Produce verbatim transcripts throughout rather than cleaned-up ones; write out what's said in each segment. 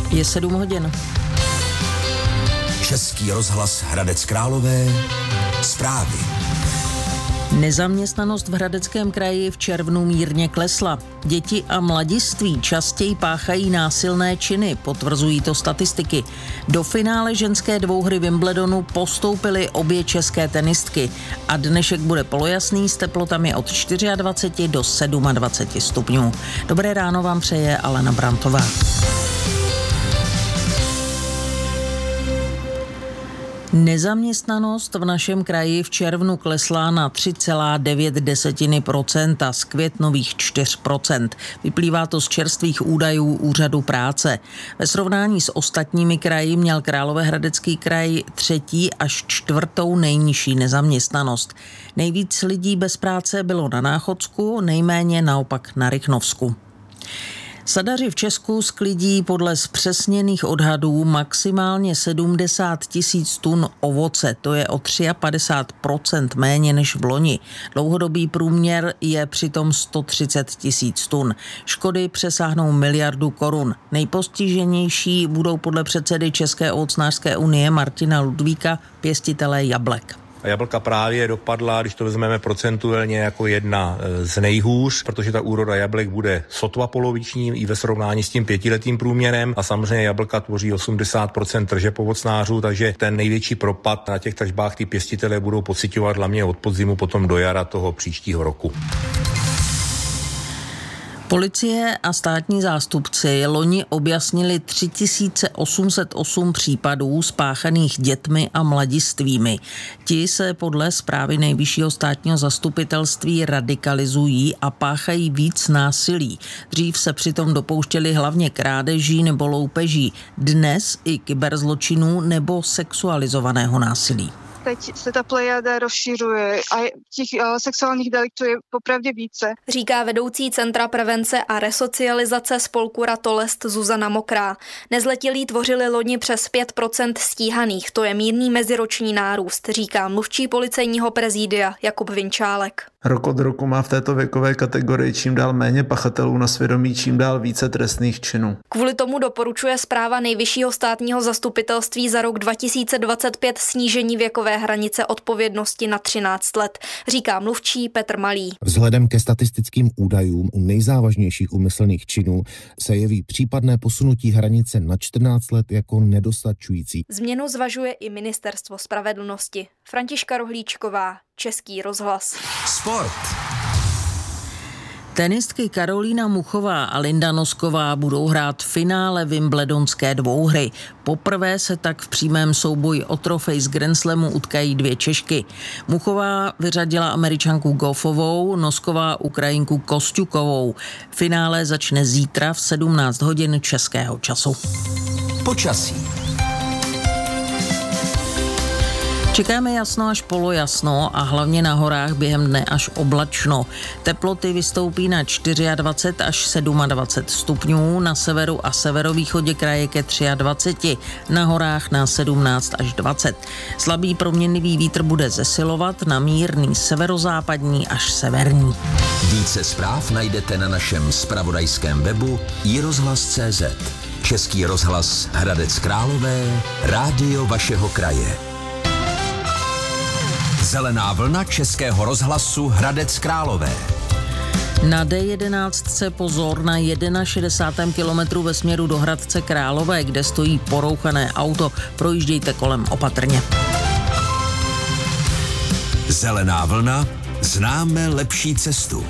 Je sedm hodin. Český rozhlas Hradec Králové. Zprávy. Nezaměstnanost v Hradeckém kraji v červnu mírně klesla. Děti a mladiství častěji páchají násilné činy, potvrzují to statistiky. Do finále ženské dvouhry Wimbledonu postoupily obě české tenistky a dnešek bude polojasný s teplotami od dvacet čtyři do dvacet sedm stupňů. Dobré ráno vám přeje Alena Brantová. Nezaměstnanost v našem kraji v červnu klesla na tři celá devět procenta z květnových čtyři procenta. Vyplývá to z čerstvých údajů Úřadu práce. Ve srovnání s ostatními kraji měl Královéhradecký kraj třetí až čtvrtou nejnižší nezaměstnanost. Nejvíc lidí bez práce bylo na Náchodsku, nejméně naopak na Rychnovsku. Sadaři v Česku sklidí podle zpřesněných odhadů maximálně sedmdesát tisíc tun ovoce, to je o padesát tři procent méně než v loni. Dlouhodobý průměr je přitom sto třicet tisíc tun. Škody přesáhnou miliardu korun. Nejpostiženější budou podle předsedy České ovocnářské unie Martina Ludvíka pěstitelé jablek. A jablka právě dopadla, když to vezmeme procentuálně, jako jedna z nejhůř, protože ta úroda jablek bude sotva poloviční i ve srovnání s tím pětiletým průměrem a samozřejmě jablka tvoří osmdesát procent tržeb ovocnářů, takže ten největší propad na těch tržbách ty pěstitelé budou pociťovat hlavně od podzimu potom do jara toho příštího roku. Policie a státní zástupci loni objasnili tři tisíce osm set osm případů spáchaných dětmi a mladistvými. Ti se podle zprávy Nejvyššího státního zastupitelství radikalizují a páchají víc násilí. Dřív se přitom dopouštěli hlavně krádeží nebo loupeží. Dnes i kyberzločinů nebo sexualizovaného násilí. Teď se ta plejada rozšiřuje a těch uh, sexuálních deliktů je popravdě více. Říká vedoucí Centra prevence a resocializace spolku Ratolest Zuzana Mokrá. Nezletilí tvořili loni přes pět procent stíhaných, to je mírný meziroční nárůst, říká mluvčí policejního prezídia Jakub Vinčálek. Rok od roku má v této věkové kategorii čím dál méně pachatelů na svědomí, čím dál více trestných činů. Kvůli tomu doporučuje zpráva Nejvyššího státního zastupitelství za rok dva tisíce dvacet pět snížení věkové hranice odpovědnosti na třináct let, říká mluvčí Petr Malý. Vzhledem ke statistickým údajům u nejzávažnějších úmyslných činů se jeví případné posunutí hranice na čtrnáct let jako nedostačující. Změnu zvažuje i Ministerstvo spravedlnosti. Františka Rohlíčková, Český rozhlas. Sport. Tenistky Karolína Muchová a Linda Nosková budou hrát finále Wimbledonské dvouhry. Poprvé se tak v přímém souboji o trofej z Grand Slamu utkají dvě Češky. Muchová vyřadila Američanku Goffovou, Nosková Ukrajinku Kosťukovou. Finále začne zítra v sedmnáct hodin českého času. Počasí. Čekáme jasno až polojasno a hlavně na horách během dne až oblačno. Teploty vystoupí na dvacet čtyři až dvacet sedm stupňů, na severu a severovýchodě kraje ke dvacet tři, na horách na sedmnáct až dvacet. Slabý proměnlivý vítr bude zesilovat na mírný severozápadní až severní. Více zpráv najdete na našem zpravodajském webu i rozhlas tečka cé zet. Český rozhlas Hradec Králové, rádio vašeho kraje. Zelená vlna Českého rozhlasu Hradec Králové. Na dé jedenáct pozor na šedesátém prvním kilometru ve směru do Hradce Králové, kde stojí porouchané auto. Projíždějte kolem opatrně. Zelená vlna, známe lepší cestu.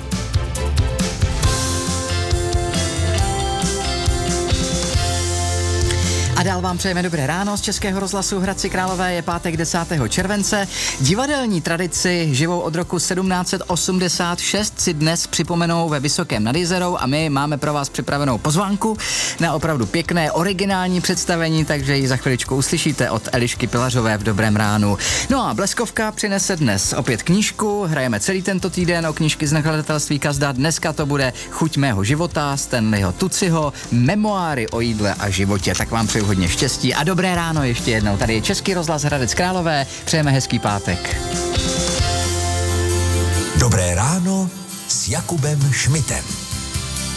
A dál vám přejeme dobré ráno z Českého rozhlasu Hradci Králové. Je pátek desátého července. Divadelní tradici živou od roku sedmnáct set osmdesát šest si dnes připomenou ve Vysokém nad Jizerou a my máme pro vás připravenou pozvánku na opravdu pěkné originální představení, takže ji za chviličku uslyšíte od Elišky Pilařové v dobrém ránu. No a Bleskovka přinese dnes opět knížku, hrajeme celý tento týden o knížky z nakladatelství Kazda. Dneska to bude Chuť mého života Stanleyho Tuciho, memoáry o jídle a životě. Tak vám přeju hodně štěstí a dobré ráno ještě jednou. Tady je Český rozhlas Hradec Králové. Přejeme hezký pátek. Dobré ráno s Jakubem Šmitem.